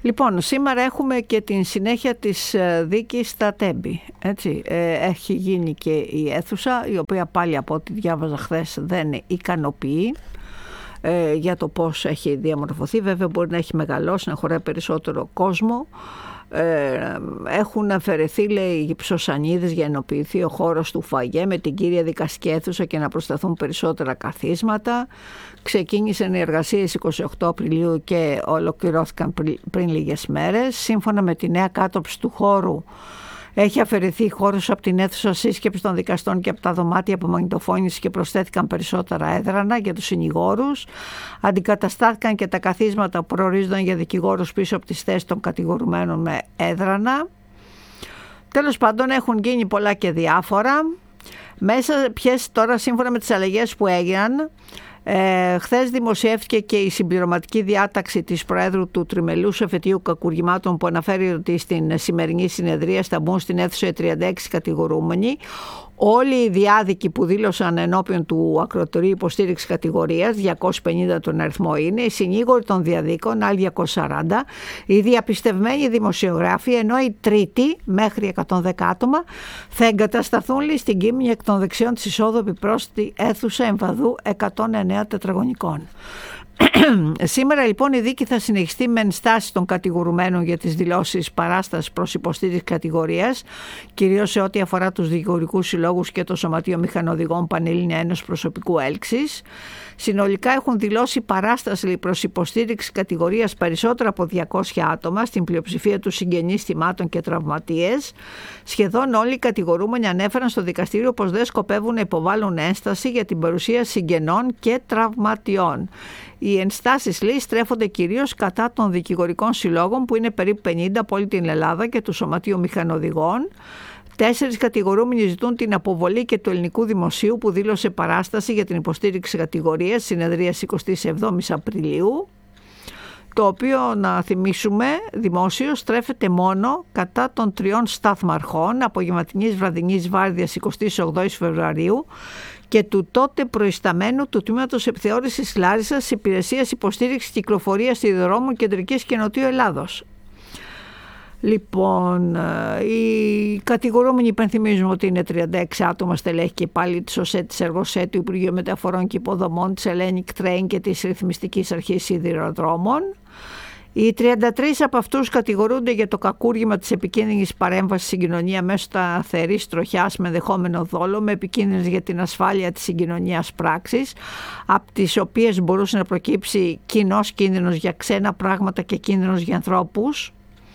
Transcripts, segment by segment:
Λοιπόν, σήμερα έχουμε και την συνέχεια της δίκης στα Τέμπη. Έτσι. Έχει γίνει και η αίθουσα, η οποία πάλι από ό,τι διάβαζα χθες δεν ικανοποιεί για το πώς έχει διαμορφωθεί. Βέβαια μπορεί να έχει μεγαλώσει, να χωράει περισσότερο κόσμο. Έχουν αφαιρεθεί, λέει, οι γυψοσανίδες για να ενοποιηθεί ο χώρος του φαγέ με την κύρια δικαστική αίθουσα και να προσταθούν περισσότερα καθίσματα. Ξεκίνησαν οι εργασίες 28 Απριλίου και ολοκληρώθηκαν πριν λίγες μέρες. Σύμφωνα με τη νέα κάτοψη του χώρου, έχει αφαιρεθεί χώρος από την αίθουσα σύσκεψης των δικαστών και από τα δωμάτια απομαγνητοφώνησης και προσθέθηκαν περισσότερα έδρανα για τους συνηγόρους. Αντικαταστάθηκαν και τα καθίσματα που προορίζονταν για δικηγόρους πίσω από τις θέσεις των κατηγορουμένων με έδρανα. Τέλος πάντων, έχουν γίνει πολλά και διάφορα. Μέσα ποιες τώρα, σύμφωνα με τις αλλαγές που έγιναν, χθες δημοσιεύτηκε και η συμπληρωματική διάταξη της Προέδρου του Τριμελούς Εφετείου Κακουργημάτων που αναφέρει ότι στην σημερινή συνεδρία θα μπουν στην αίθουσα 36 κατηγορούμενοι. Όλοι οι διάδικοι που δήλωσαν ενώπιον του ακροτηρίου υποστήριξη κατηγορίας, 250 τον αριθμό είναι, οι συνήγοροι των διαδίκων, άλλοι 240, οι διαπιστευμένοι δημοσιογράφοι, ενώ οι τρίτοι, μέχρι 110 άτομα, θα εγκατασταθούν στην Κίμηνη εκ των δεξιών της εισόδου επιπρόσθετη αίθουσα εμβαδού 109 τετραγωνικών. Σήμερα λοιπόν η δίκη θα συνεχιστεί με ενστάσεις των κατηγορουμένων για τις δηλώσεις παράστασης προς υποστήριξη κατηγορίας, κυρίως σε ό,τι αφορά τους δικηγορικούς συλλόγους και το Σωματείο Μηχανοδηγών Πανελλήνια Ένωση Προσωπικού Έλξης. Συνολικά έχουν δηλώσει παράσταση προς υποστήριξη κατηγορίας περισσότερα από 200 άτομα, στην πλειοψηφία του συγγενείς θυμάτων και τραυματίες. Σχεδόν όλοι οι κατηγορούμενοι ανέφεραν στο δικαστήριο πως δεν σκοπεύουν να υποβάλουν ένσταση για την παρουσία συγγενών και τραυματιών. Οι ενστάσεις στρέφονται κυρίως κατά των δικηγορικών συλλόγων, που είναι περίπου 50 από όλη την Ελλάδα, και του Σωματείου Μηχανοδηγών. 4 κατηγορούμενοι ζητούν την αποβολή και του Ελληνικού Δημοσίου, που δήλωσε παράσταση για την υποστήριξη κατηγορίας συνεδρίας 27 Απριλίου, το οποίο, να θυμίσουμε, δημόσιο στρέφεται μόνο κατά των 3 σταθμαρχών απογευματινής βραδινής βάρδιας 28 Φεβρουαρίου και του τότε προϊσταμένου του Τμήματος Επιθεώρησης Λάρισσας Υπηρεσίας Υποστήριξης Κυκλοφορίας Σιδηροδρόμων Κεντρικής και Νοτιού Ελλάδος. Λοιπόν, οι κατηγορούμενοι υπενθυμίζουμε ότι είναι 36 άτομα στελέχη και πάλι της ΟΣΕ, της ΕΡΓΟΣΕ, του Υπουργείου Μεταφορών και Υποδομών, της Hellenic Train και της Ρυθμιστικής Αρχής Σιδηροδρόμων. Οι 33 από αυτούς κατηγορούνται για το κακούργημα της επικίνδυνης παρέμβασης στην κοινωνία μέσω σταθερής τροχιάς με ενδεχόμενο δόλο, με επικίνδυνες για την ασφάλεια της συγκοινωνίας πράξης, από τις οποίες μπορούσε να προκύψει κοινός κίνδυνος για ξένα πράγματα και κίνδυνος για ανθρώπους.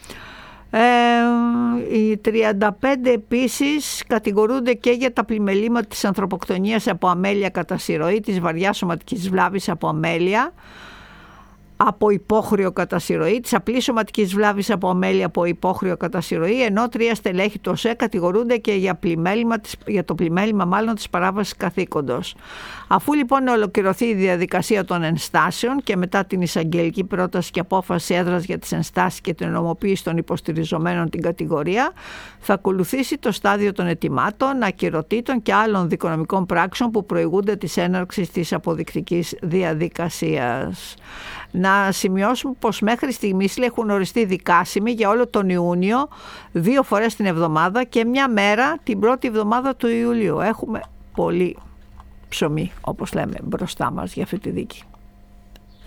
Οι 35 επίσης κατηγορούνται και για τα πλημελήματα της ανθρωποκτονίας από αμέλεια κατά συρροή, της βαριάς σωματικής βλάβης από αμέλεια από υπόχρεο κατά συρροή, της απλής σωματικής βλάβης από αμέλεια από υπόχρεο κατά συρροή, ενώ 3 στελέχη του ΟΣΕ κατηγορούνται και για το πλημέλημα της παράβασης καθήκοντος. Αφού λοιπόν ολοκληρωθεί η διαδικασία των ενστάσεων και μετά την εισαγγελική πρόταση και απόφαση έδρας για τις ενστάσεις και την νομοποίηση των υποστηριζομένων την κατηγορία, θα ακολουθήσει το στάδιο των αιτημάτων, ακυρωτήτων και άλλων δικονομικών πράξεων που προηγούνται της έναρξης της αποδεικτικής διαδικασίας. Να σημειώσουμε πως μέχρι στιγμής έχουν οριστεί δικάσιμοι για όλο τον Ιούνιο 2 φορές την εβδομάδα και μια μέρα την πρώτη εβδομάδα του Ιουλίου. Έχουμε πολύ ψωμί, όπως λέμε, μπροστά μας για αυτή τη δίκη.